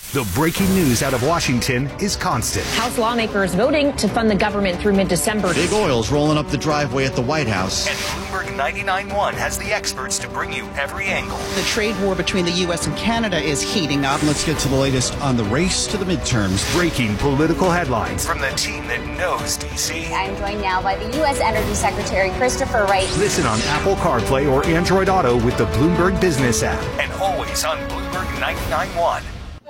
The breaking news out of Washington is constant. House lawmakers voting to fund the government through mid-December. Big oil's rolling up the driveway at the White House. And Bloomberg 99.1 has the experts to bring you every angle. The trade war between the U.S. and Canada is heating up. Let's get to the latest on the race to the midterms. Breaking political headlines from the team that knows D.C. I'm joined now by the U.S. Energy Secretary Christopher Wright. Listen on Apple CarPlay or Android Auto with the Bloomberg Business app. And always on Bloomberg 99.1.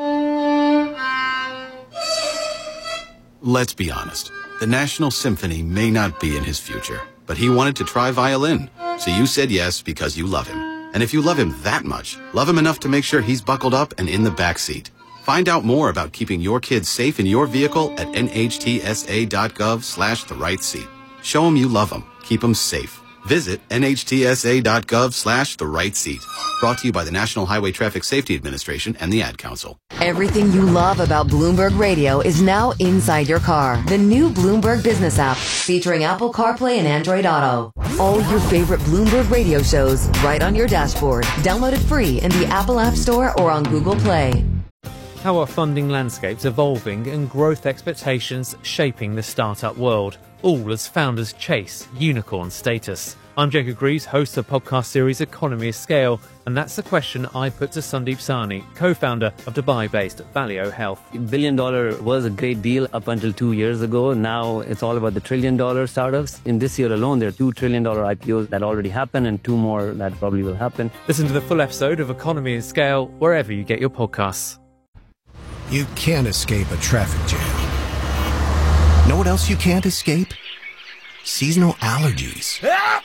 Let's be honest. The National Symphony may not be in his future, but he wanted to try violin. So you said yes because you love him. And if you love him that much, love him enough to make sure he's buckled up and in the back seat. Find out more about keeping your kids safe in your vehicle at nhtsa.gov/the-right-seat. Show him you love him. Keep him safe. Visit nhtsa.gov/the-right-seat. Brought to you by the National Highway Traffic Safety Administration and the Ad Council. Everything you love about Bloomberg Radio is now inside your car. The new Bloomberg Business app, featuring Apple CarPlay and Android Auto. All your favorite Bloomberg Radio shows right on your dashboard. Download it free in the Apple App Store or on Google Play. How are funding landscapes evolving and growth expectations shaping the startup world? All as founders chase unicorn status. I'm Jacob Greaves, host of the podcast series Economy of Scale, and that's the question I put to Sandeep Sahni, co-founder of Dubai-based Valeo Health. $1 billion was a great deal up until 2 years ago. Now it's all about the $1 trillion startups. In this year alone, there are $2 trillion IPOs that already happened and 2 more that probably will happen. Listen to the full episode of Economy of Scale wherever you get your podcasts. You can't escape a traffic jam. Know what else you can't escape? Seasonal allergies.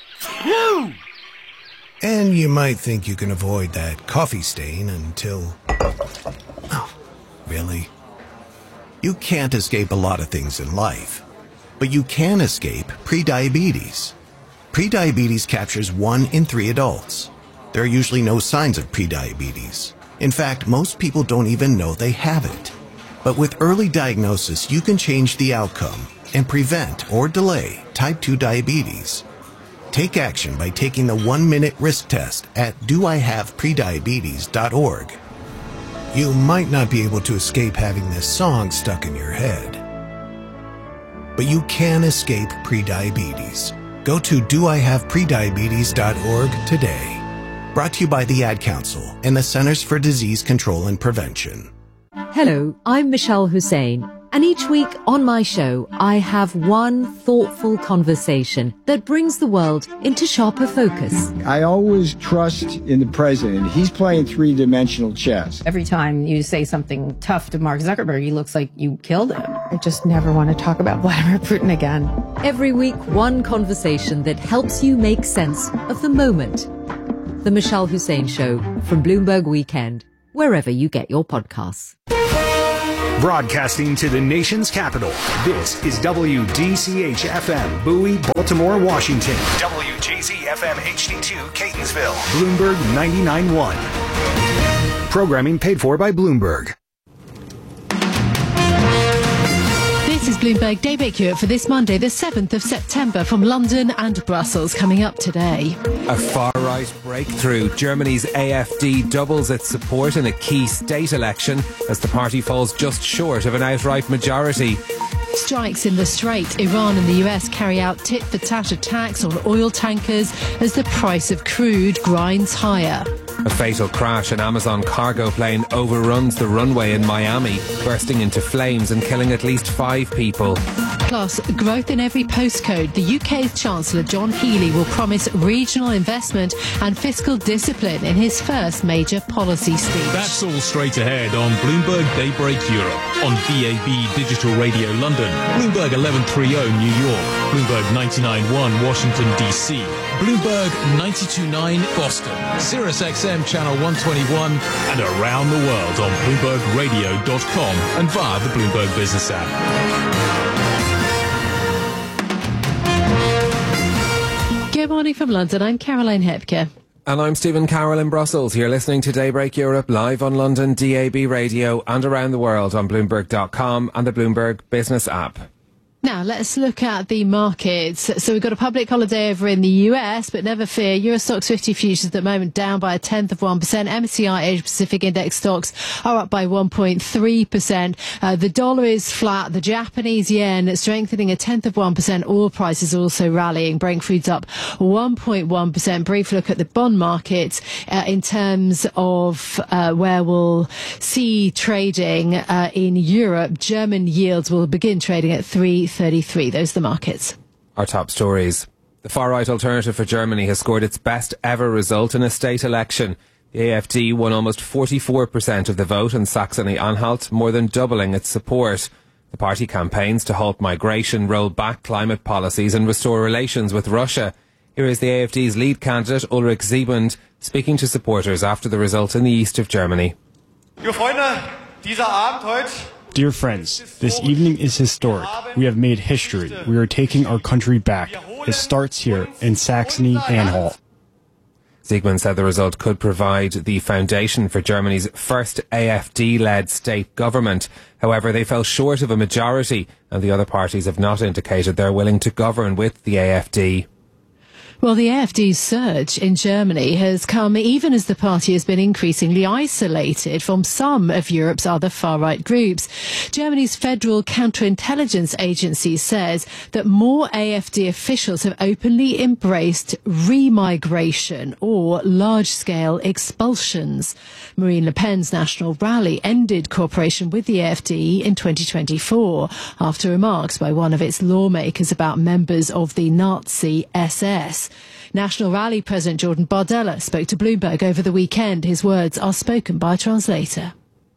And you might think you can avoid that coffee stain until... Oh, really? You can't escape a lot of things in life, but you can escape prediabetes. Prediabetes captures 1 in 3 adults. There are usually no signs of prediabetes. In fact, most people don't even know they have it. But with early diagnosis, you can change the outcome and prevent or delay type 2 diabetes. Take action by taking the 1-minute risk test at doihaveprediabetes.org. You might not be able to escape having this song stuck in your head, but you can escape prediabetes. Go to doihaveprediabetes.org today. Brought to you by the Ad Council and the Centers for Disease Control and Prevention. Hello, I'm Michelle Hussein, and each week on my show, I have one thoughtful conversation that brings the world into sharper focus. I always trust in the president. He's playing 3-dimensional chess. Every time you say something tough to Mark Zuckerberg, he looks like you killed him. I just never want to talk about Vladimir Putin again. Every week, one conversation that helps you make sense of the moment. The Michelle Hussein Show from Bloomberg Weekend, wherever you get your podcasts. Broadcasting to the nation's capital, this is WDCH-FM, Bowie, Baltimore, Washington. WJZ-FM HD2, Catonsville. Bloomberg 99.1. Programming paid for by Bloomberg. This is Bloomberg Daybreak Europe for this Monday, the 7th of September, from London and Brussels. Coming up today, a far-right breakthrough. Germany's AfD doubles its support in a key state election as the party falls just short of an outright majority. Strikes in the Strait. Iran and the US carry out tit-for-tat attacks on oil tankers as the price of crude grinds higher. A fatal crash. An Amazon cargo plane overruns the runway in Miami, bursting into flames and killing at least 5 people. Plus, growth in every postcode. The UK's Chancellor John Healey will promise regional investment and fiscal discipline in his first major policy speech. That's all straight ahead on Bloomberg Daybreak Europe, on DAB Digital Radio London, Bloomberg 1130 New York, Bloomberg 99.1 Washington DC, Bloomberg 92.9 Boston, Sirius XM Channel 121, and around the world on BloombergRadio.com and via the Bloomberg Business app. Good morning from London. I'm Caroline Hepker. And I'm Stephen Carroll in Brussels. You're listening to Daybreak Europe live on London DAB Radio and around the world on Bloomberg.com and the Bloomberg Business app. Now, let's look at the markets. So we've got a public holiday over in the US, but never fear, Euro Stoxx 50 futures at the moment down by 0.1%. MSCI Asia Pacific Index stocks are up by 1.3%. The dollar is flat. The Japanese yen strengthening 0.1%. Oil prices also rallying. Brent crude's up 1.1%. Brief look at the bond market in terms of where we'll see trading in Europe. German yields will begin trading at 3.33. Those are the markets. Our top stories. The far-right Alternative for Germany has scored its best ever result in a state election. The AfD won almost 44% of the vote in Saxony-Anhalt, more than doubling its support. The party campaigns to halt migration, roll back climate policies and restore relations with Russia. Here is the AfD's lead candidate, Ulrich Siebend, speaking to supporters after the result in the east of Germany. Dear friends, this evening is historic. We have made history. We are taking our country back. It starts here in Saxony-Anhalt. Siegmund said the result could provide the foundation for Germany's first AfD-led state government. However, they fell short of a majority, and the other parties have not indicated they're willing to govern with the AfD. Well, the AfD's surge in Germany has come even as the party has been increasingly isolated from some of Europe's other far-right groups. Germany's Federal Counterintelligence Agency says that more AfD officials have openly embraced remigration or large-scale expulsions. Marine Le Pen's national rally ended cooperation with the AfD in 2024 after remarks by one of its lawmakers about members of the Nazi SS. National Rally President Jordan Bardella spoke to Bloomberg over the weekend. His words are spoken by a translator.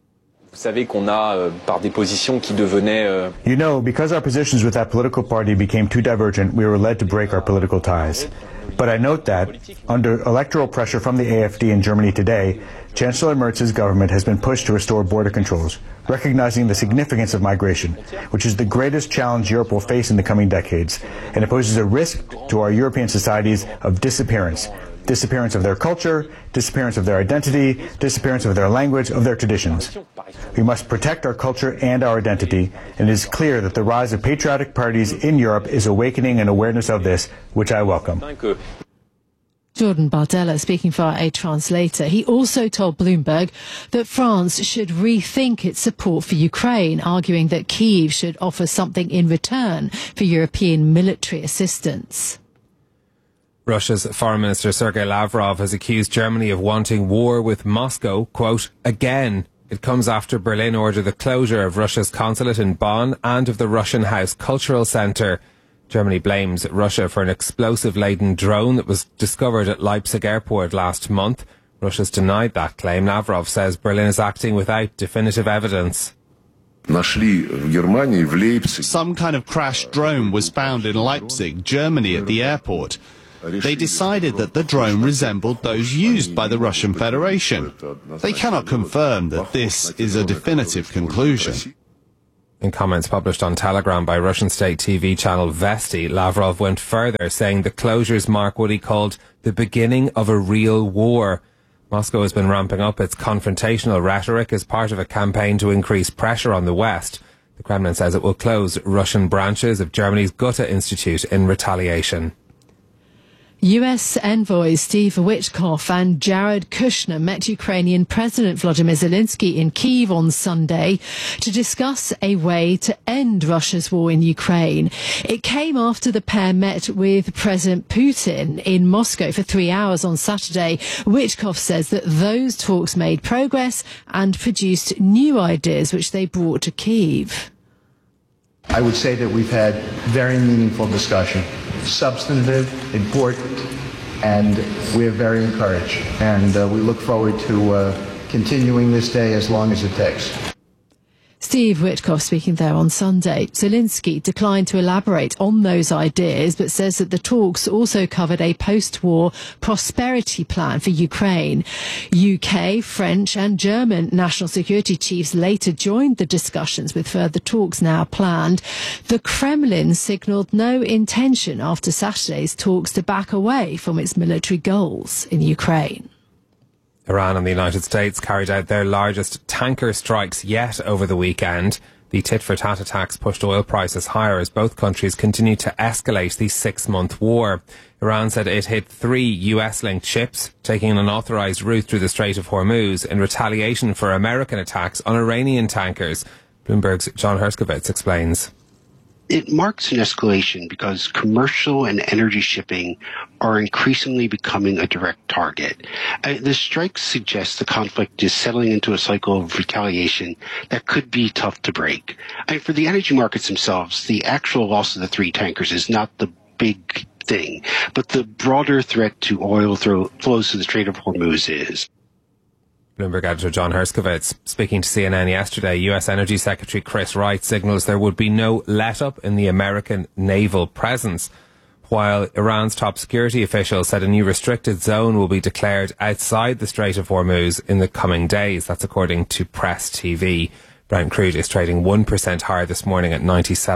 You know, because our positions with that political party became too divergent, we were led to break our political ties. But I note that, under electoral pressure from the AfD in Germany today, Chancellor Merz's government has been pushed to restore border controls, recognizing the significance of migration, which is the greatest challenge Europe will face in the coming decades, and it poses a risk to our European societies of disappearance. Disappearance of their culture, disappearance of their identity, disappearance of their language, of their traditions. We must protect our culture and our identity, and it is clear that the rise of patriotic parties in Europe is awakening an awareness of this, which I welcome. Jordan Bardella speaking via a translator. He also told Bloomberg that France should rethink its support for Ukraine, arguing that Kyiv should offer something in return for European military assistance. Russia's Foreign Minister Sergei Lavrov has accused Germany of wanting war with Moscow, quote, again. It comes after Berlin ordered the closure of Russia's consulate in Bonn and of the Russian House Cultural Centre. Germany blames Russia for an explosive-laden drone that was discovered at Leipzig airport last month. Russia's denied that claim. Lavrov says Berlin is acting without definitive evidence. Some kind of crashed drone was found in Leipzig, Germany, at the airport. They decided that the drone resembled those used by the Russian Federation. They cannot confirm that this is a definitive conclusion. In comments published on Telegram by Russian state TV channel Vesti, Lavrov went further, saying the closures mark what he called the beginning of a real war. Moscow has been ramping up its confrontational rhetoric as part of a campaign to increase pressure on the West. The Kremlin says it will close Russian branches of Germany's Goethe Institute in retaliation. US envoys Steve Witkoff and Jared Kushner met Ukrainian President Volodymyr Zelensky in Kyiv on Sunday to discuss a way to end Russia's war in Ukraine. It came after the pair met with President Putin in Moscow for 3 hours on Saturday. Witkoff says that those talks made progress and produced new ideas which they brought to Kyiv. I would say that we've had very meaningful discussion, substantive, important, and we're very encouraged. And we look forward to continuing this day as long as it takes. Steve Witkoff speaking there on Sunday. Zelensky declined to elaborate on those ideas, but says that the talks also covered a post-war prosperity plan for Ukraine. UK, French and German national security chiefs later joined the discussions, with further talks now planned. The Kremlin signalled no intention after Saturday's talks to back away from its military goals in Ukraine. Iran and the United States carried out their largest tanker strikes yet over the weekend. The tit-for-tat attacks pushed oil prices higher as both countries continue to escalate the 6-month war. Iran said it hit 3 US-linked ships, taking an unauthorised route through the Strait of Hormuz in retaliation for American attacks on Iranian tankers. Bloomberg's John Herskovitz explains. It marks an escalation because commercial and energy shipping are increasingly becoming a direct target. The strike suggests the conflict is settling into a cycle of retaliation that could be tough to break. For the energy markets themselves, the actual loss of the 3 tankers is not the big thing, but the broader threat to oil flows to the Strait of Hormuz is. Bloomberg editor John Herskovitz speaking to CNN yesterday. US Energy Secretary Chris Wright signals there would be no let-up in the American naval presence, while Iran's top security officials said a new restricted zone will be declared outside the Strait of Hormuz in the coming days. That's according to Press TV. Brent crude is trading 1% higher this morning at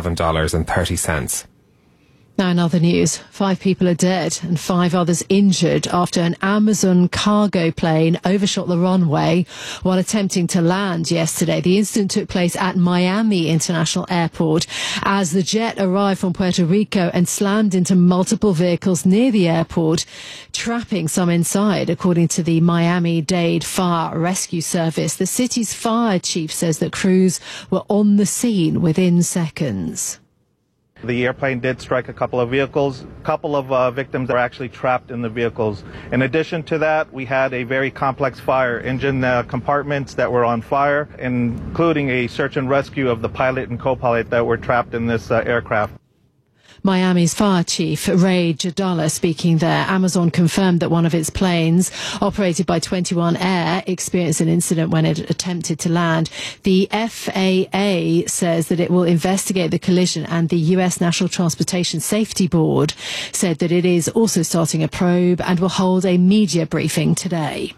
$97.30. Now in other news, 5 people are dead and 5 others injured after an Amazon cargo plane overshot the runway while attempting to land yesterday. The incident took place at Miami International Airport as the jet arrived from Puerto Rico and slammed into multiple vehicles near the airport, trapping some inside, according to the Miami-Dade Fire Rescue Service. The city's fire chief says that crews were on the scene within seconds. The airplane did strike a couple of vehicles. A couple of victims are actually trapped in the vehicles. In addition to that, we had a very complex fire, engine compartments that were on fire, including a search and rescue of the pilot and co-pilot that were trapped in this aircraft. Miami's fire chief, Ray Jadala, speaking there. Amazon confirmed that one of its planes, operated by 21 Air, experienced an incident when it attempted to land. The FAA says that it will investigate the collision, and the US National Transportation Safety Board said that it is also starting a probe and will hold a media briefing today.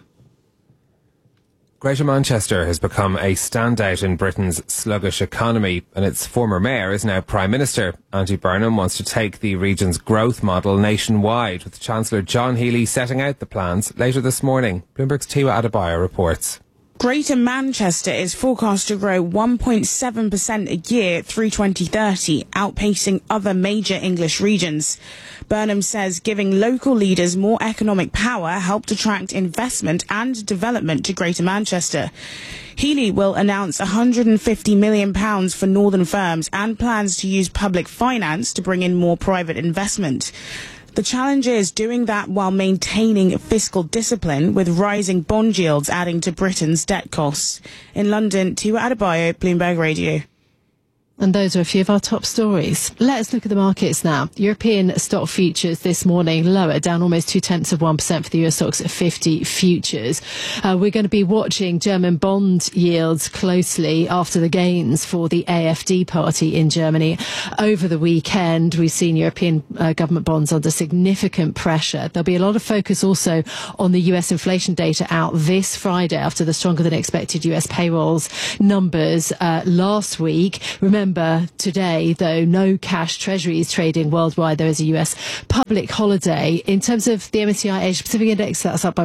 Greater Manchester has become a standout in Britain's sluggish economy, and its former mayor is now Prime Minister. Andy Burnham wants to take the region's growth model nationwide, with Chancellor John Healey setting out the plans later this morning. Bloomberg's Tiwa Adebayo reports. Greater Manchester is forecast to grow 1.7% a year through 2030, outpacing other major English regions. Burnham says giving local leaders more economic power helped attract investment and development to Greater Manchester. Healey will announce £150 million for northern firms and plans to use public finance to bring in more private investment. The challenge is doing that while maintaining fiscal discipline, with rising bond yields adding to Britain's debt costs. In London, Tiwa Adebayo, Bloomberg Radio. And those are a few of our top stories. Let's look at the markets now. European stock futures this morning lower, down almost 0.2% for the US Stocks 50 futures. We're going to be watching German bond yields closely after the gains for the AfD party in Germany. Over the weekend, we've seen European government bonds under significant pressure. There'll be a lot of focus also on the US inflation data out this Friday after the stronger than expected US payrolls numbers last week. Remember, today, though, no cash treasuries trading worldwide. There is a US public holiday. In terms of the MSCI Asia Pacific Index, that's up by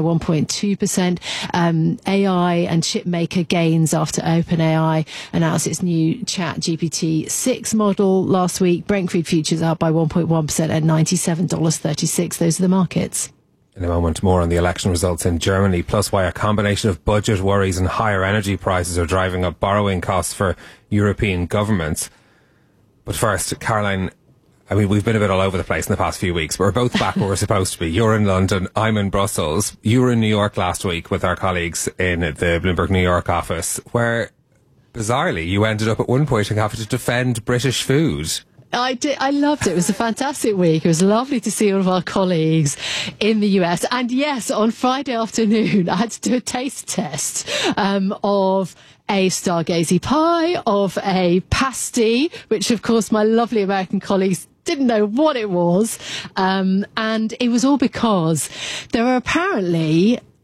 1.2%. AI and chip maker gains after OpenAI announced its new ChatGPT-6 model last week. Brent crude futures up by 1.1% at $97.36. Those are the markets. In a moment, more on the election results in Germany, plus why a combination of budget worries and higher energy prices are driving up borrowing costs for European governments. But first, Caroline, I mean, we've been a bit all over the place in the past few weeks, but we're both back where we're supposed to be. You're in London, I'm in Brussels. You were in New York last week with our colleagues in the Bloomberg New York office, where, bizarrely, you ended up at one point having to defend British food. I did. I loved it. It was a fantastic week. It was lovely to see all of our colleagues in the US. And yes, on Friday afternoon, I had to do a taste test of a stargazy pie, of a pasty, which of course my lovely American colleagues didn't know what it was. And it was all because there are apparently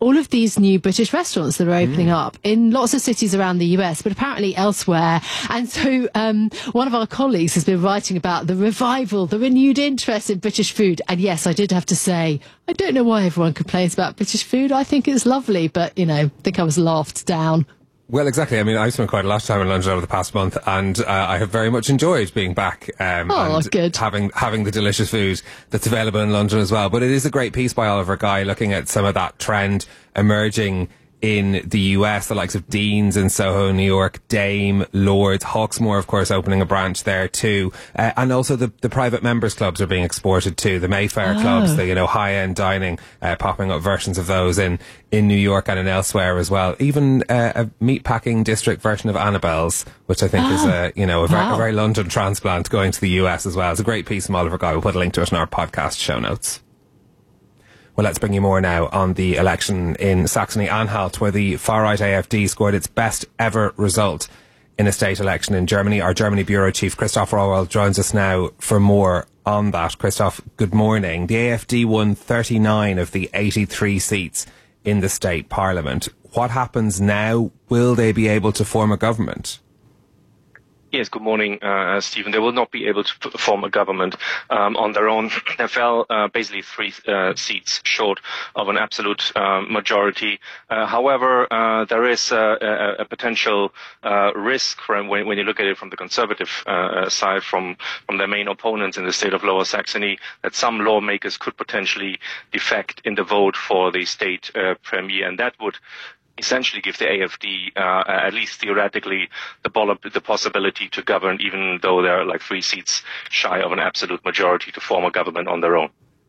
all of these new British restaurants that are opening up in lots of cities around the US, but apparently elsewhere. And so one of our colleagues has been writing about the revival, the renewed interest in British food. And yes, I did have to say, I don't know why everyone complains about British food. I think it's lovely, but, I think I was laughed down. Well, exactly. I mean, I've spent quite a lot of time in London over the past month, and I have very much enjoyed being back and good. having the delicious food that's available in London as well. But it is a great piece by Oliver Guy looking at some of that trend emerging in the US, the likes of Dean's in Soho, New York, Dame, Lord's, Hawksmoor, of course, opening a branch there too. And also the private members clubs are being exported too. The Mayfair clubs, the, high-end dining, popping up versions of those in New York and in elsewhere as well. Even a meatpacking district version of Annabelle's, which I think is a very London transplant going to the US as well. It's a great piece from Oliver Guy. We'll put a link to it in our podcast show notes. Well, let's bring you more now on the election in Saxony-Anhalt, where the far-right AfD scored its best ever result in a state election in Germany. Our Germany Bureau Chief Christoph Rauwald joins us now for more on that. Christoph, good morning. The AfD won 39 of the 83 seats in the state parliament. What happens now? Will they be able to form a government? Yes, good morning, Stephen. They will not be able to form a government on their own. They fell basically 3 seats short of an absolute majority. However, there is a potential risk when you look at it from the conservative side, from their main opponents in the state of Lower Saxony, that some lawmakers could potentially defect in the vote for the state premier, and that would essentially give the AfD, at least theoretically, the possibility to govern, even though they're like 3 seats shy of an absolute majority to form a government on their own.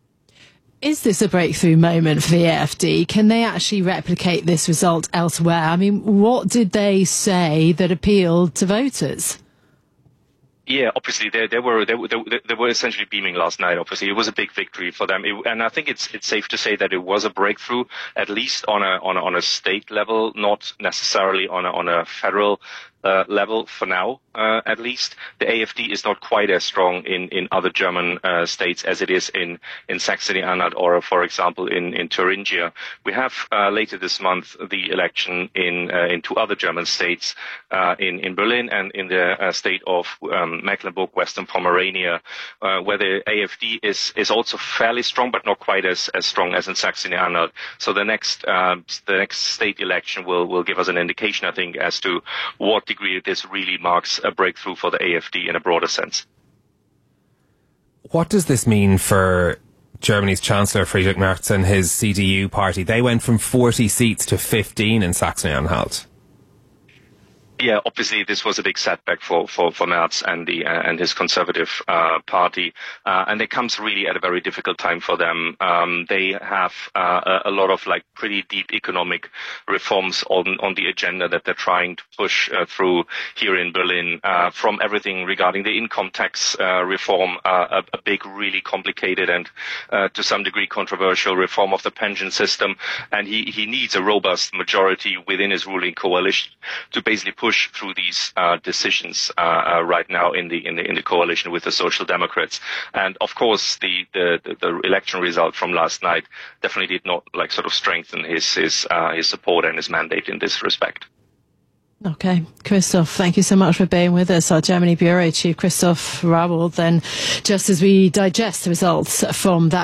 Is this a breakthrough moment for the AfD? Can they actually replicate this result elsewhere? I mean, what did they say that appealed to voters? Yeah, obviously they were essentially beaming last night. Obviously, it was a big victory for them, and I think it's safe to say that it was a breakthrough, at least on a state level, not necessarily on a federal level for now, at least. The AfD is not quite as strong in other German states as it is in Saxony-Anhalt or, for example, in Thuringia. We have later this month the election in 2 other German states, in Berlin and in the state of Mecklenburg-Western Pomerania, where the AfD is also fairly strong, but not quite as strong as in Saxony-Anhalt. So the next state election will give us an indication, I think, as to what degree this really marks a breakthrough for the AfD in a broader sense. What does this mean for Germany's Chancellor Friedrich Merz and his CDU party? They went from 40 seats to 15 in Saxony-Anhalt. Yeah, obviously this was a big setback for Merz and his conservative party, and it comes really at a very difficult time for them. They have a lot of pretty deep economic reforms on the agenda that they're trying to push through here in Berlin, from everything regarding the income tax reform, a big, really complicated and to some degree controversial reform of the pension system, and he needs a robust majority within his ruling coalition to basically push through these decisions right now in the coalition with the Social Democrats. And of course, the election result from last night definitely did not strengthen his support and his mandate in this respect. Okay, Christoph, thank you so much for being with us. Our Germany Bureau Chief Christoph Rauwald. Then, just as we digest the results from that